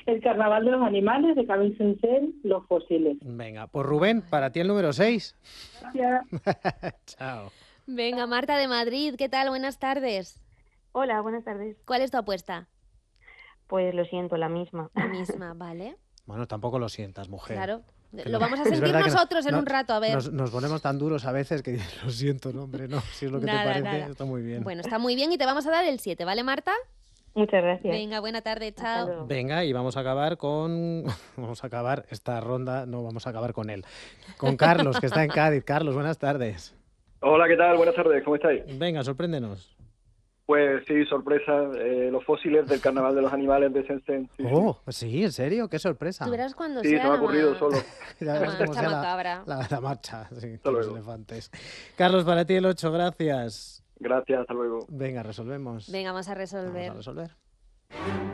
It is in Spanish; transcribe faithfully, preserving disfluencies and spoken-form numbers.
El carnaval de los animales de Camille Saint-Saëns, los fósiles. Venga, pues Rubén, para ti el número seis. Gracias. Chao. Venga, Marta de Madrid, ¿qué tal? Buenas tardes. Hola, buenas tardes. ¿Cuál es tu apuesta? Pues lo siento, la misma. La misma, ¿vale? Bueno, tampoco lo sientas, mujer. Claro. Que Lo no- vamos a es sentir verdad que no- nosotros en no- un rato, a ver. Nos, nos ponemos tan duros a veces que lo siento, no, hombre, no. Si es lo que Nada, te parece, nada. está muy bien. Bueno, está muy bien y te vamos a dar el siete, ¿vale, Marta? Muchas gracias. Venga, buena tarde, Hasta chao. luego. Venga, y vamos a acabar con... Vamos a acabar esta ronda, no vamos a acabar con él. Con Carlos, que está en Cádiz. Carlos, buenas tardes. Hola, ¿qué tal? Buenas tardes, ¿cómo estáis? Venga, sorpréndenos. Pues sí, sorpresa, eh, los fósiles del Carnaval de los Animales de Saint-Saëns. Sí, sí. Oh, sí, ¿en serio? ¡Qué sorpresa! Tú verás cuando Sí, sea se me ha la ocurrido ma- solo. Ya la verás cómo marcha sea la, macabra. la, la marcha, sí, Hasta de los luego. elefantes. Carlos, para ti el ocho, gracias. Gracias, hasta luego. Venga, resolvemos. Venga, vamos a resolver. Vamos a resolver.